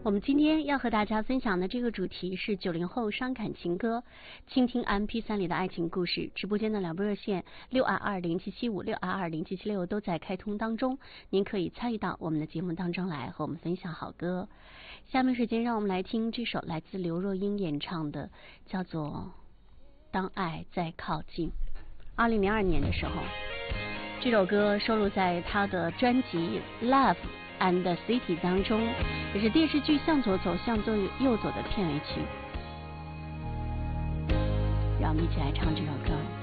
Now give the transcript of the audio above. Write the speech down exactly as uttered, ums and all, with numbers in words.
我们今天要和大家分享的这个主题是九零后伤感情歌，倾听 M P 三 里的爱情故事。直播间的两部热线六二二零七七五、六二二零七七六都在开通当中，您可以参与到我们的节目当中来，和我们分享好歌。下面时间让我们来听这首来自刘若英演唱的，叫做《当爱在靠近》。二零零二年的时候，这首歌收录在她的专辑《Love and the City》当中，也是电视剧《向左走，向左右走》的片尾曲。让我们一起来唱这首歌。